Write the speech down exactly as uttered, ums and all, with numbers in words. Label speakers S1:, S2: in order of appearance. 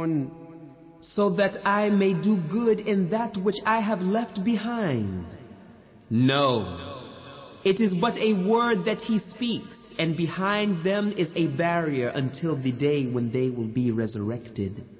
S1: on so that I may do good in that which I have left behind. No, it is but a word that he speaks, and behind them is a barrier until the day when they will be resurrected.